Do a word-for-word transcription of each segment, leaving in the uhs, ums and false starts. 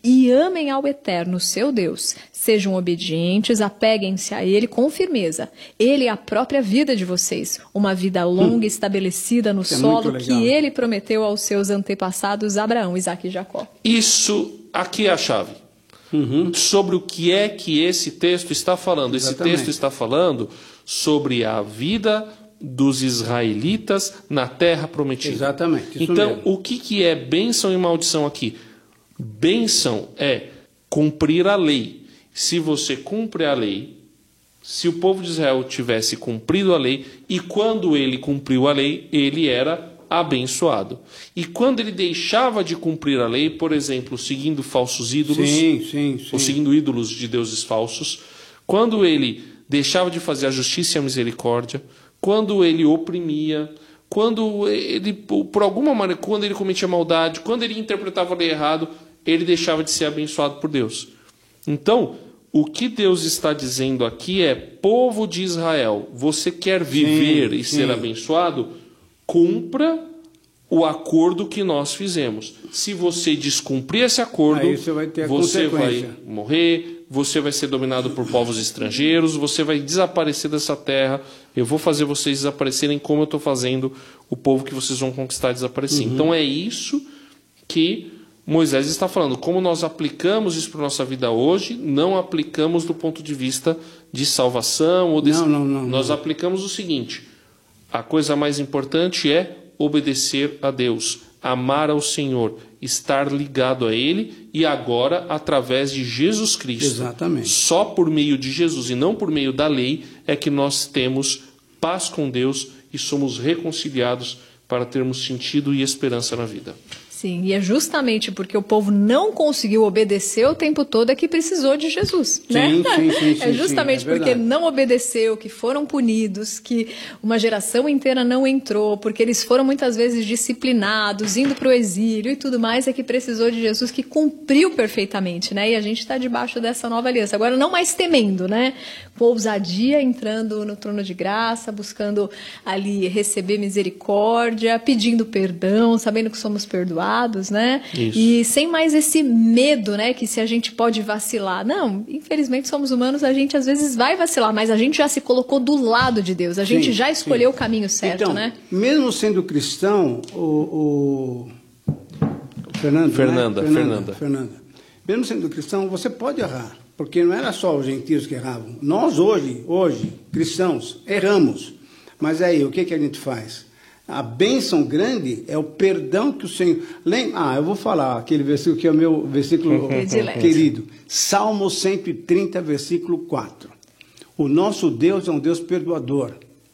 e amem ao Eterno, seu Deus. Sejam obedientes, apeguem-se a Ele com firmeza. Ele é a própria vida de vocês, uma vida longa e estabelecida no Isso é solo muito que legal. Ele prometeu aos seus antepassados Abraão, Isaque e Jacó. Isso aqui é a chave. Uhum. Sobre o que é que esse texto está falando. Esse Exatamente. texto está falando sobre a vida dos israelitas na terra prometida. Exatamente, isso Então, mesmo. o que, que é bênção e maldição aqui? Bênção é cumprir a lei. Se você cumpre a lei, se o povo de Israel tivesse cumprido a lei, e quando ele cumpriu a lei, ele era abençoado. E quando ele deixava de cumprir a lei, por exemplo, seguindo falsos ídolos, Sim, sim, sim. ou seguindo ídolos de deuses falsos, quando ele deixava de fazer a justiça e a misericórdia, quando ele oprimia, quando ele, por alguma maneira, quando ele cometia maldade, quando ele interpretava a lei errado, ele deixava de ser abençoado por Deus. Então, o que Deus está dizendo aqui é: povo de Israel, você quer viver Sim, e sim. ser abençoado? Cumpra o acordo que nós fizemos. Se você descumprir esse acordo, Aí você vai ter a você vai consequência. morrer, você vai ser dominado por povos estrangeiros, você vai desaparecer dessa terra, eu vou fazer vocês desaparecerem como eu estou fazendo o povo que vocês vão conquistar desaparecer. Uhum. Então é isso que Moisés está falando. Como nós aplicamos isso para a nossa vida hoje, não aplicamos do ponto de vista de salvação. Ou desse... Não, não, não, Nós não. aplicamos o seguinte: a coisa mais importante é obedecer a Deus, amar ao Senhor, estar ligado a Ele, e agora através de Jesus Cristo. Exatamente. Só por meio de Jesus e não por meio da lei é que nós temos paz com Deus e somos reconciliados para termos sentido e esperança na vida. Sim, e é justamente porque o povo não conseguiu obedecer o tempo todo é que precisou de Jesus, Sim, né? sim, sim, sim, É justamente sim, é porque verdade. não obedeceu que foram punidos, que uma geração inteira não entrou, porque eles foram muitas vezes disciplinados, indo para o exílio e tudo mais, é que precisou de Jesus, que cumpriu perfeitamente, né? E a gente está debaixo dessa nova aliança. Agora, não mais temendo, né? Com ousadia, entrando no trono de graça, buscando ali receber misericórdia, pedindo perdão, sabendo que somos perdoados, né? Isso. E sem mais esse medo, né? Que se a gente pode vacilar. Não, infelizmente somos humanos, a gente às vezes vai vacilar, mas a gente já se colocou do lado de Deus, a gente Sim, já escolheu sim. o caminho certo, então, né? mesmo sendo cristão, o, o... Fernando, Fernanda, né? Fernanda. Fernanda. Mesmo sendo cristão, você pode errar, porque não era só os gentios que erravam. Nós hoje, hoje, cristãos, erramos. Mas aí, o que, que a gente faz? A bênção grande é o perdão que o Senhor... Lembra? Ah, eu vou falar aquele versículo que é o meu versículo Predileto. querido. Salmo cento e trinta, versículo quatro. O nosso Deus é um Deus perdoador.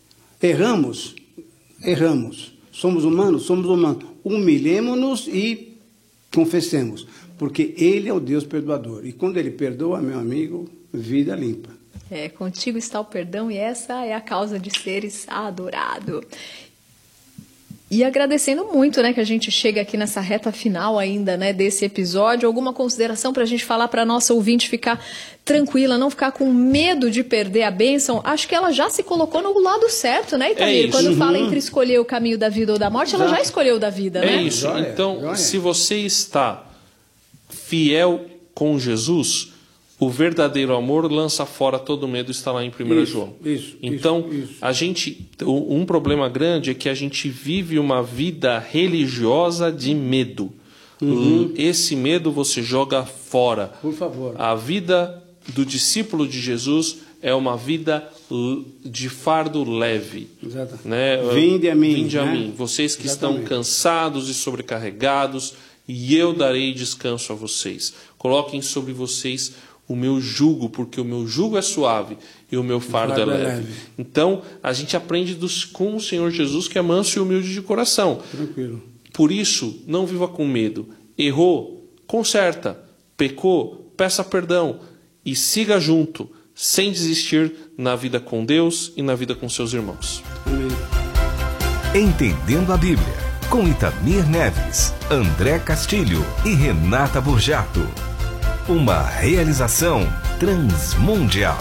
Erramos, erramos. Somos humanos, somos humanos. Humilhemos-nos e confessemos, porque Ele é o Deus perdoador. E quando Ele perdoa, meu amigo, vida limpa. É, contigo está o perdão e essa é a causa de seres adorado. E agradecendo muito, né, que a gente chega aqui nessa reta final ainda, né, desse episódio. Alguma consideração para a gente falar para a nossa ouvinte ficar tranquila, não ficar com medo de perder a bênção? Acho que ela já se colocou no lado certo, né, Itamir? É Quando isso. fala Uhum. entre escolher o caminho da vida ou da morte, ela Exato. já escolheu o da vida, É né? isso. Joia, Então, joia. se você está fiel com Jesus, o verdadeiro amor lança fora todo medo, está lá em primeiro Isso, João. isso, Então, isso, isso. a gente, um problema grande é que a gente vive uma vida religiosa de medo. Uhum. Esse medo você joga fora. Por favor. A vida do discípulo de Jesus é uma vida l- de fardo leve. Exato. Né? Vinde a mim, Vinde a né? mim. Vocês que Exatamente. estão cansados e sobrecarregados, e eu darei descanso a vocês. Coloquem sobre vocês o meu jugo, porque o meu jugo é suave e o meu fardo, fardo é é leve. leve. Então, a gente aprende dos, com o Senhor Jesus, que é manso e humilde de coração. Tranquilo. Por isso, não viva com medo. Errou, conserta. Pecou, peça perdão. E siga junto, sem desistir na vida com Deus e na vida com seus irmãos. Amém. Entendendo a Bíblia, com Itamir Neves, André Castilho e Renata Burjato. Uma realização transmundial.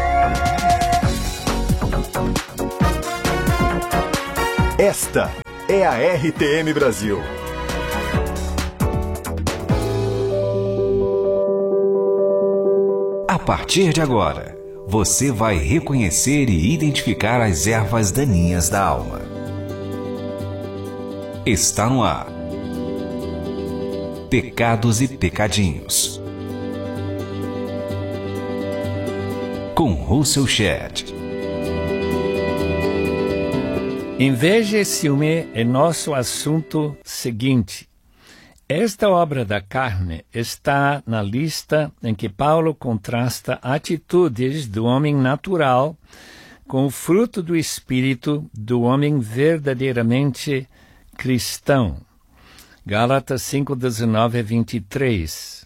Esta é a R T M Brasil. A partir de agora, você vai reconhecer e identificar as ervas daninhas da alma. Está no ar. Pecados e Pecadinhos. Com Russell Shedd. Inveja e ciúme é nosso assunto seguinte. Esta obra da carne está na lista em que Paulo contrasta atitudes do homem natural com o fruto do espírito do homem verdadeiramente cristão. Gálatas cinco, dezenove a vinte e três.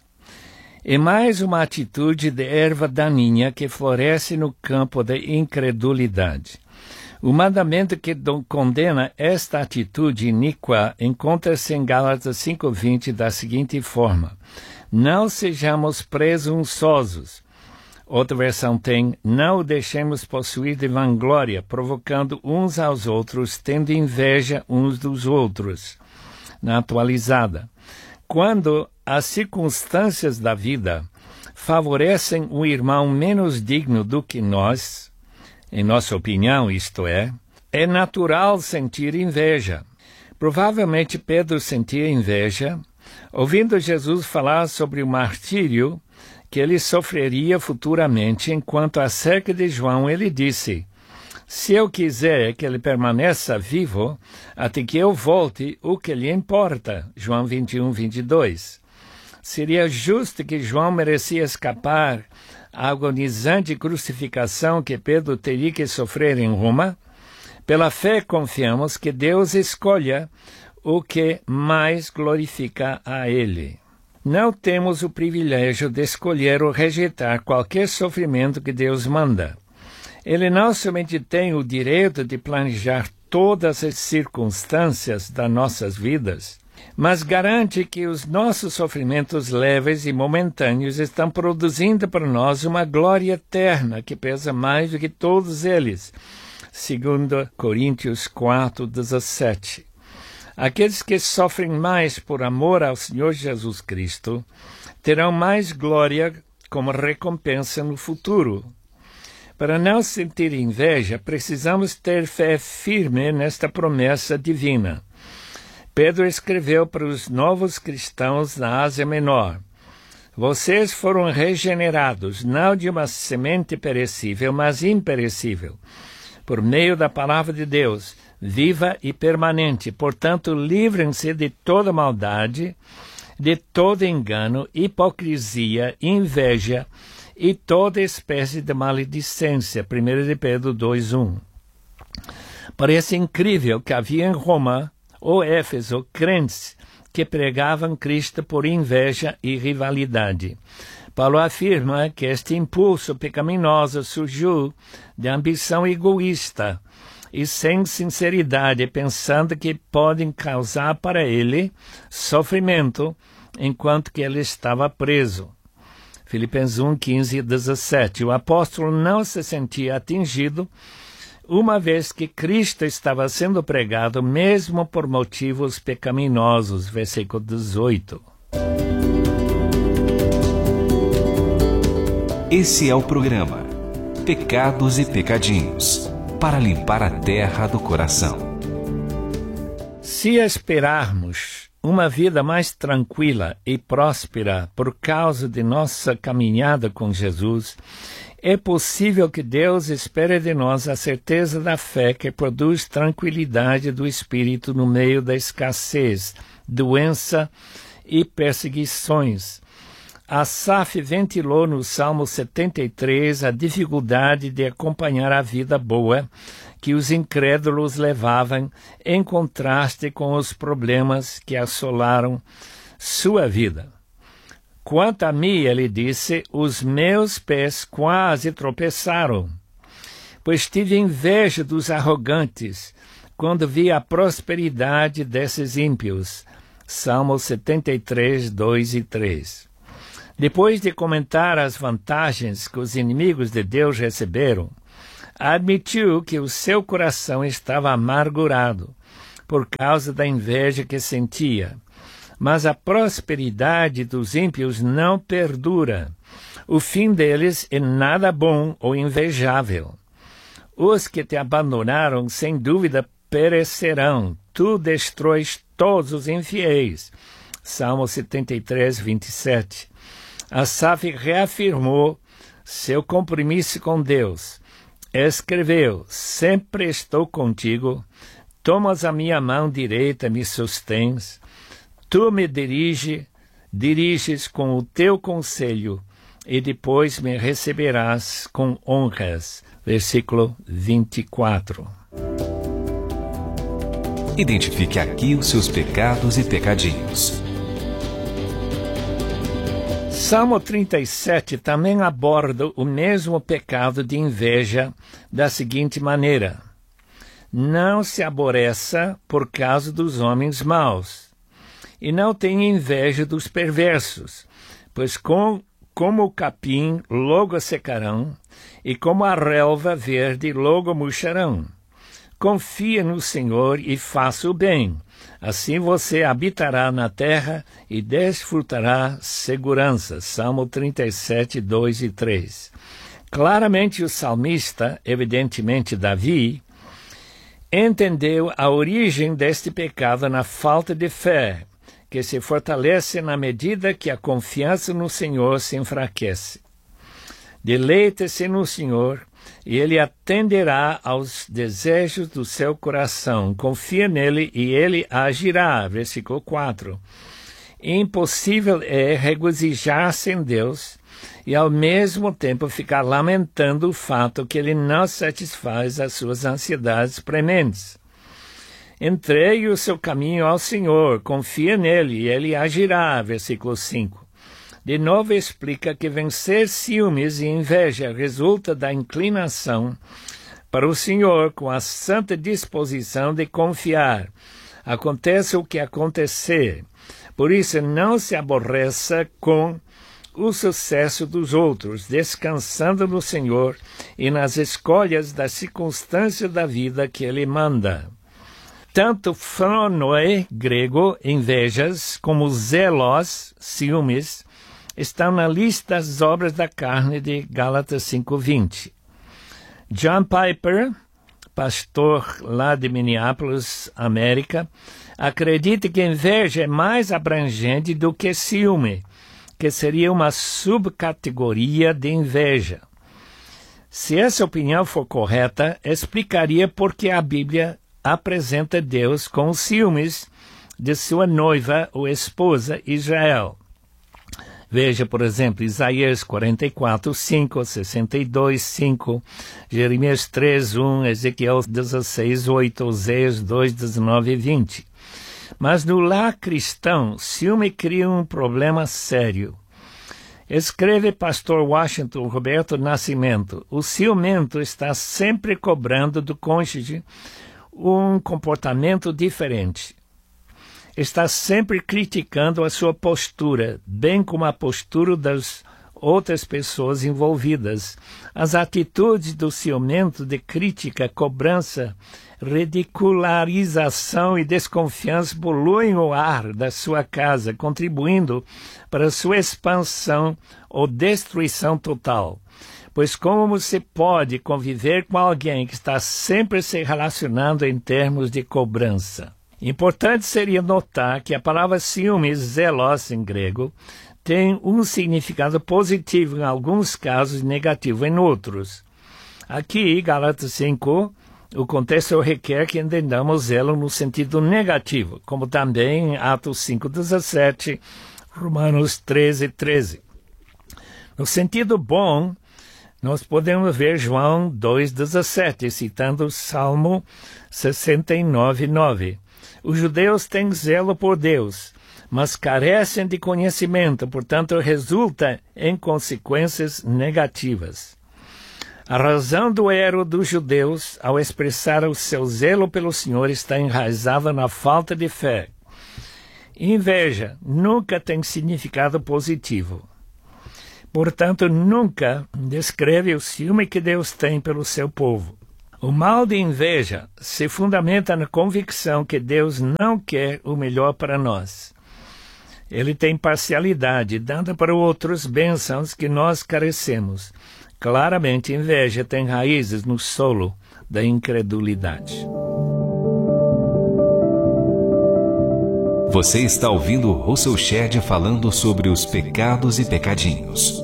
É mais uma atitude de erva daninha que floresce no campo da incredulidade. O mandamento que condena esta atitude iníqua encontra-se em Gálatas cinco, vinte da seguinte forma: não sejamos presunçosos. Outra versão tem: não o deixemos possuir de vanglória, provocando uns aos outros, tendo inveja uns dos outros. Na atualizada, quando as circunstâncias da vida favorecem um irmão menos digno do que nós, em nossa opinião, isto é, é natural sentir inveja. Provavelmente Pedro sentia inveja, ouvindo Jesus falar sobre o martírio que ele sofreria futuramente, enquanto acerca de João ele disse: se eu quiser que ele permaneça vivo, até que eu volte, o que lhe importa? João vinte e um, vinte e dois. Seria justo que João merecia escapar a agonizante crucificação que Pedro teria que sofrer em Roma? Pela fé confiamos que Deus escolha o que mais glorifica a Ele. Não temos o privilégio de escolher ou rejeitar qualquer sofrimento que Deus manda. Ele não somente tem o direito de planejar todas as circunstâncias das nossas vidas, mas garante que os nossos sofrimentos leves e momentâneos estão produzindo para nós uma glória eterna que pesa mais do que todos eles. Segundo Coríntios quatro, dezessete. Aqueles que sofrem mais por amor ao Senhor Jesus Cristo terão mais glória como recompensa no futuro. Para não sentir inveja, precisamos ter fé firme nesta promessa divina. Pedro escreveu para os novos cristãos na Ásia Menor: vocês foram regenerados, não de uma semente perecível, mas imperecível, por meio da palavra de Deus, viva e permanente. Portanto, livrem-se de toda maldade, de todo engano, hipocrisia, inveja e toda espécie de maledicência. primeira de Pedro dois, um. Parece incrível que havia em Roma ou Éfeso crentes que pregavam Cristo por inveja e rivalidade. Paulo afirma que este impulso pecaminoso surgiu de ambição egoísta e sem sinceridade, pensando que podem causar para ele sofrimento enquanto que ele estava preso. Filipenses um, quinze e dezessete. O apóstolo não se sentia atingido, uma vez que Cristo estava sendo pregado, mesmo por motivos pecaminosos. Versículo dezoito. Esse é o programa Pecados e Pecadinhos, para limpar a terra do coração. Se esperarmos uma vida mais tranquila e próspera por causa de nossa caminhada com Jesus, é possível que Deus espere de nós a certeza da fé que produz tranquilidade do espírito no meio da escassez, doença e perseguições. Asaf ventilou no Salmo setenta e três a dificuldade de acompanhar a vida boa que os incrédulos levavam, em contraste com os problemas que assolaram sua vida. Quanto a mim, ele disse, os meus pés quase tropeçaram, pois tive inveja dos arrogantes quando vi a prosperidade desses ímpios. Salmo setenta e três, dois e três. Depois de comentar as vantagens que os inimigos de Deus receberam, admitiu que o seu coração estava amargurado. por causa da inveja que sentia. Mas a prosperidade dos ímpios não perdura. O fim deles é nada bom ou invejável. Os que te abandonaram, sem dúvida, perecerão. Tu destróis todos os infiéis. Salmo setenta e três, vinte e sete. Asaf reafirmou seu compromisso com Deus. Escreveu: sempre estou contigo, tomas a minha mão direita, me sustens, tu me dirige, diriges com o teu conselho, e depois me receberás com honras. Versículo vinte e quatro. Identifique aqui os seus pecados e pecadinhos. Salmo trinta e sete também aborda o mesmo pecado de inveja da seguinte maneira: não se aborreça por causa dos homens maus, e não tenha inveja dos perversos, pois com, como o capim logo secarão, e como a relva verde logo murcharão. Confia no Senhor e faça o bem. Assim você habitará na terra e desfrutará segurança. Salmo trinta e sete, dois e três. Claramente o salmista, evidentemente Davi, entendeu a origem deste pecado na falta de fé, que se fortalece na medida que a confiança no Senhor se enfraquece. Deleite-se no Senhor, e Ele atenderá aos desejos do seu coração. Confia nele e Ele agirá. Versículo quatro. Impossível é regozijar-se em Deus e ao mesmo tempo ficar lamentando o fato que Ele não satisfaz as suas ansiedades prementes. Entregue o seu caminho ao Senhor, confia nele e Ele agirá. Versículo cinco. De novo explica que vencer ciúmes e inveja resulta da inclinação para o Senhor com a santa disposição de confiar. Acontece o que acontecer. Por isso, não se aborreça com o sucesso dos outros, descansando no Senhor e nas escolhas das circunstâncias da vida que Ele manda. Tanto phronoe, grego, invejas, como zelos, ciúmes, estão na lista das obras da carne de Gálatas cinco, vinte. John Piper, pastor lá de Minneapolis, América, acredita que inveja é mais abrangente do que ciúme, que seria uma subcategoria de inveja. Se essa opinião for correta, explicaria por que a Bíblia apresenta Deus com ciúmes de sua noiva ou esposa Israel. Veja, por exemplo, Isaías quarenta e quatro, cinco, sessenta e dois, cinco, Jeremias três, um, Ezequiel dezesseis, oito, Oséias dois, dezenove e vinte. Mas no lar cristão, ciúme cria um problema sério. Escreve pastor Washington Roberto Nascimento: o ciumento está sempre cobrando do cônjuge um comportamento diferente. Está sempre criticando a sua postura, bem como a postura das outras pessoas envolvidas. As atitudes do ciumento de crítica, cobrança, ridicularização e desconfiança poluem o ar da sua casa, contribuindo para a sua expansão ou destruição total. Pois como se pode conviver com alguém que está sempre se relacionando em termos de cobrança? Importante seria notar que a palavra ciúmes, zelos em grego, tem um significado positivo em alguns casos e negativo em outros. Aqui, Gálatas cinco, o contexto requer que entendamos zelo no sentido negativo, como também em Atos cinco, dezessete, Romanos treze, treze. No sentido bom, nós podemos ver João dois, dezessete, citando o Salmo sessenta e nove, nove. Os judeus têm zelo por Deus, mas carecem de conhecimento, portanto resulta em consequências negativas. A razão do erro dos judeus ao expressar o seu zelo pelo Senhor está enraizada na falta de fé. Inveja nunca tem significado positivo. Portanto, nunca descreve o ciúme que Deus tem pelo seu povo. O mal de inveja se fundamenta na convicção que Deus não quer o melhor para nós. Ele tem parcialidade, dando para outros bênçãos que nós carecemos. Claramente, inveja tem raízes no solo da incredulidade. Você está ouvindo Russell Shedd falando sobre os pecados e pecadinhos.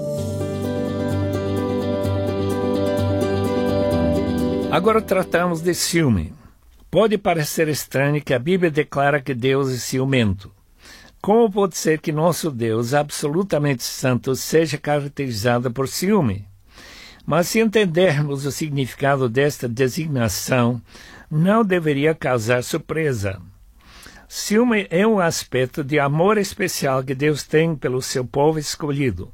Agora tratamos de ciúme. Pode parecer estranho que a Bíblia declara que Deus é ciumento. Como pode ser que nosso Deus, absolutamente santo, seja caracterizado por ciúme? Mas se entendermos o significado desta designação, não deveria causar surpresa. Ciúme é um aspecto de amor especial que Deus tem pelo seu povo escolhido.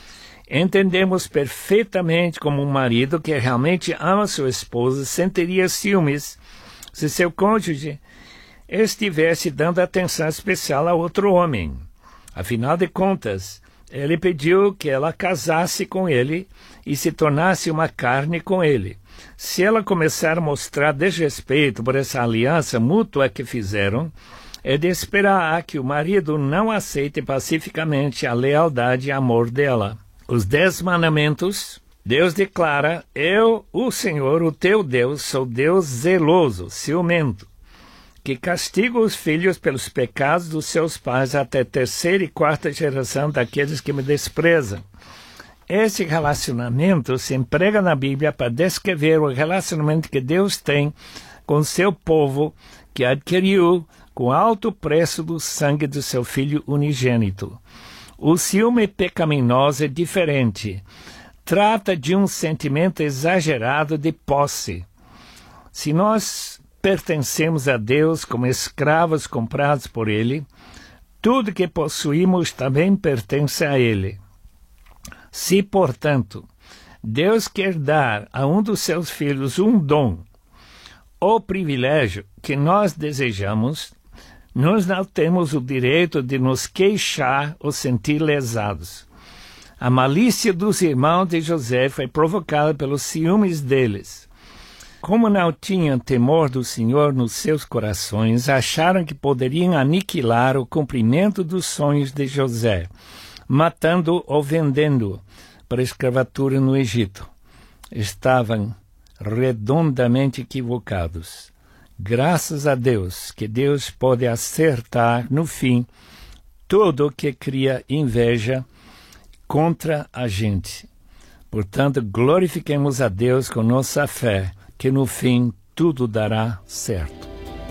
Entendemos perfeitamente como um marido que realmente ama sua esposa sentiria ciúmes se seu cônjuge estivesse dando atenção especial a outro homem. Afinal de contas, ele pediu que ela casasse com ele e se tornasse uma carne com ele. Se ela começar a mostrar desrespeito por essa aliança mútua que fizeram, é de esperar que o marido não aceite pacificamente a lealdade e amor dela. Os dez mandamentos, Deus declara: eu, o Senhor, o teu Deus, sou Deus zeloso, ciumento, que castiga os filhos pelos pecados dos seus pais até terceira e quarta geração daqueles que me desprezam. Esse relacionamento se emprega na Bíblia para descrever o relacionamento que Deus tem com seu povo, que adquiriu com alto preço do sangue do seu Filho unigênito. O ciúme pecaminoso é diferente. Trata de um sentimento exagerado de posse. Se nós pertencemos a Deus como escravos comprados por Ele, tudo que possuímos também pertence a Ele. Se, portanto, Deus quer dar a um dos seus filhos um dom, ou privilégio que nós desejamos, nós não temos o direito de nos queixar ou sentir lesados. A malícia dos irmãos de José foi provocada pelos ciúmes deles. Como não tinham temor do Senhor nos seus corações, acharam que poderiam aniquilar o cumprimento dos sonhos de José, matando ou vendendo para a escravatura no Egito. Estavam redondamente equivocados. Graças a Deus, que Deus pode acertar, no fim, tudo o que cria inveja contra a gente. Portanto, glorifiquemos a Deus com nossa fé, que no fim tudo dará certo.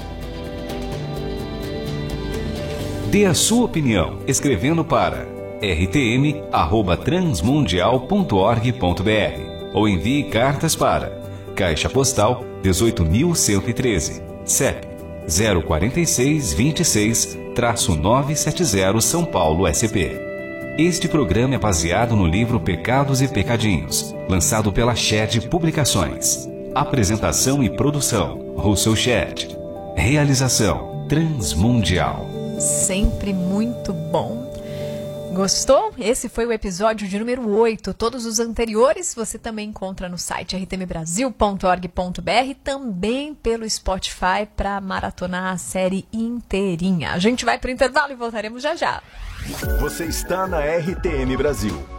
Dê a sua opinião escrevendo para r t m arroba transmundial ponto org ponto b r ou envie cartas para Caixa Postal dezoito mil cento e treze, C E P zero quatro seis dois seis, nove sete zero, São Paulo, S P. Este programa é baseado no livro Pecados e Pecadinhos, lançado pela Shedd Publicações. Apresentação e produção, Russell Shedd. Realização, Transmundial. Sempre muito bom. Gostou? Esse foi o episódio de número oito. Todos os anteriores você também encontra no site r t m brasil ponto org ponto b r, também pelo Spotify para maratonar a série inteirinha. A gente vai para o intervalo e voltaremos já já. Você está na R T M Brasil.